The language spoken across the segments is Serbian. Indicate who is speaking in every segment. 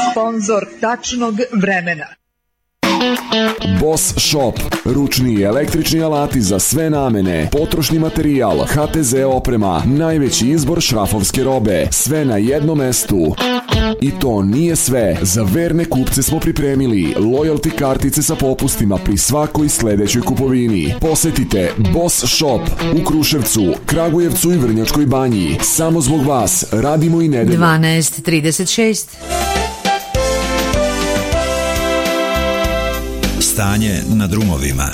Speaker 1: Sponzor tačnog vremena.
Speaker 2: Boss Shop. Ručni i električni alati za sve namene. Potrošni materijal, HTZ oprema, najveći izbor šrafovske robe. Sve na jednom mestu. I to nije sve. Za verne kupce smo pripremili loyalty kartice sa popustima pri svakoj sledećoj kupovini. Posetite Boss Shop u Kruševcu, Kragujevcu i Vrnjačkoj Banji. Samo zbog vas radimo i nedeljno.
Speaker 3: 12:36.
Speaker 4: Stanje na drumovima.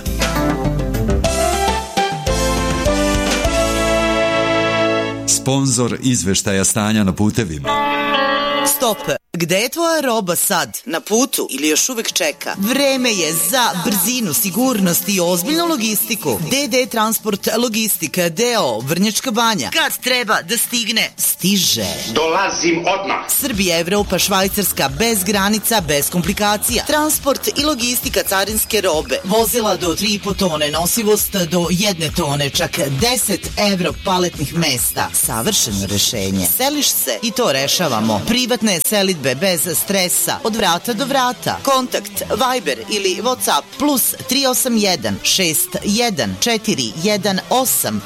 Speaker 4: Sponzor izveštaja stanja na putevima.
Speaker 5: Stop! Gde je tvoja roba sad? Na putu ili još uvek čeka? Vreme je za brzinu, sigurnost i ozbiljnu logistiku. DD Transport Logistika D.O. Vrnjačka Banja. Kad treba da stigne, stiže.
Speaker 6: Dolazim odmah.
Speaker 5: Srbija, Evropa, Švajcarska, bez granica, bez komplikacija. Transport i logistika carinske robe. Vozila do 3,5 tone, nosivost do 1 tone, čak 10 evro paletnih mesta. Savršeno rešenje. Seliš se i to rešavamo. Privatne selidbe bez stresa, od vrata do vrata. Kontakt Viber ili WhatsApp plus 381 61 418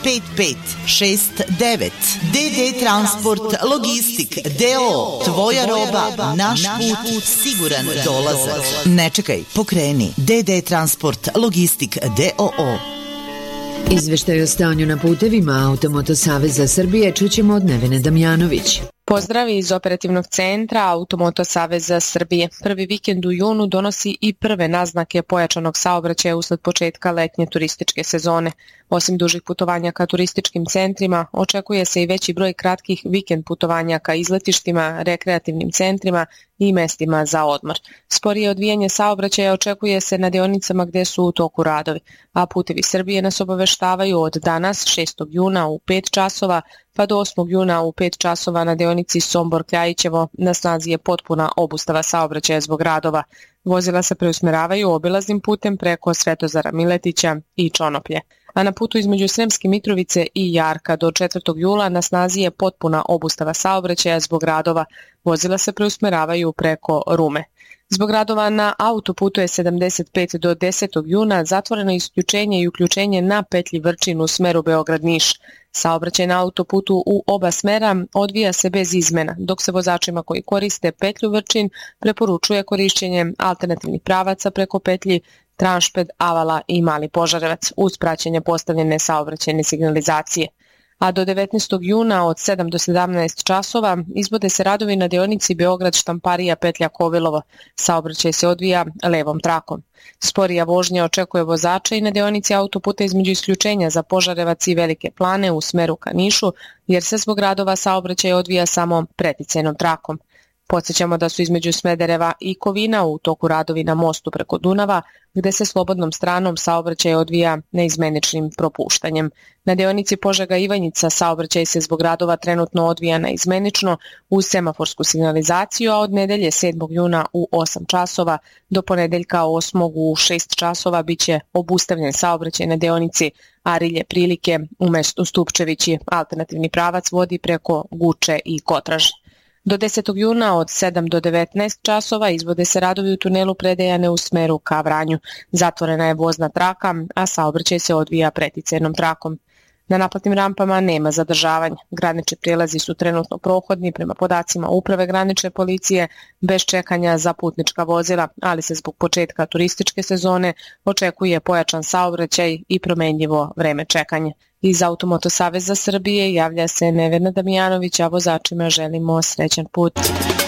Speaker 5: 5569. DD Transport Logistik D.O. Tvoja roba, naš put, siguran dolazak. Ne čekaj, pokreni. DD Transport Logistik D.O.
Speaker 3: Izveštaj o stanju na putevima Automoto Saveza Srbije čućemo od Nevene Damjanović.
Speaker 7: Pozdrav iz operativnog centra Automoto Saveza Srbije. Prvi vikend u junu donosi i prve naznake pojačanog saobraćaja usled početka letnje turističke sezone. Osim dužih putovanja ka turističkim centrima, očekuje se i veći broj kratkih vikend putovanja ka izletištima, rekreativnim centrima i mestima za odmor. Sporije odvijanje saobraćaja očekuje se na deonicama gde su u toku radovi, a Putevi Srbije nas obaveštavaju od danas 6. juna u 5 časova pa do 8. juna u 5 časova na deonici Sombor-Kljajićevo na snazi je potpuna obustava saobraćaja zbog radova. Vozila se preusmeravaju obilaznim putem preko Svetozara Miletića i Čonoplje. A na putu između Sremske Mitrovice i Jarka do 4. jula na snazi je potpuna obustava saobraćaja zbog radova. Vozila se preusmeravaju preko Rume. Zbog radova na autoputu je 75 do 10. juna zatvoreno isključenje i uključenje na petlji Vrčin u smeru Beograd-Niš. Saobraćaj na autoputu u oba smera odvija se bez izmena, dok se vozačima koji koriste petlju Vrčin preporučuje korišćenje alternativnih pravaca preko petlji Tranšped, Avala i Mali Požarevac uz praćenje postavljene saobraćajne signalizacije. A do 19. juna od 7 do 17 časova izvode se radovi na deonici Beograd-Štamparija petlja Kovilovo. Saobraćaj se odvija levom trakom. Sporija vožnja očekuje vozača i na deonici autoputa između isključenja za Požarevac i Velike Plane u smeru ka Nišu, jer se zbog radova saobraćaj odvija samo preticajnom trakom. Podsjećamo da su između Smedereva i Kovina u toku radovi na mostu preko Dunava, gde se slobodnom stranom saobraćaj odvija neizmeničnim propuštanjem. Na deonici Požega-Ivanjica saobraćaj se zbog radova trenutno odvija neizmenično uz semaforsku signalizaciju, a od nedelje 7. juna u 8 časova do ponedeljka 8. u 6 časova biće obustavljen saobraćaj na deonici Arilje Prilike u mestu Stupčevići. Alternativni pravac vodi preko Guče i Kotraže. Do 10. juna od 7 do 19 časova izvode se radovi u tunelu Predejane u smeru ka Vranju. Zatvorena je vozna traka, a saobraćaj se odvija preticajnom trakom. Na naplatnim rampama nema zadržavanja. Granični prijelazi su trenutno prohodni prema podacima Uprave granične policije bez čekanja za putnička vozila, ali se zbog početka turističke sezone očekuje pojačan saobraćaj i promenljivo vreme čekanja. Iz Automoto Saveza Srbije javlja se Nevena Damjanović, a vozačima želimo srećan put.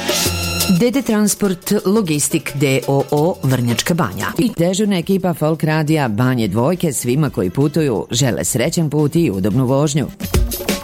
Speaker 3: DD Transport Logistik D.O.O. Vrnjačka Banja i dežurna ekipa Folk Radija Banje Dvojke svima koji putuju žele srećan put i udobnu vožnju.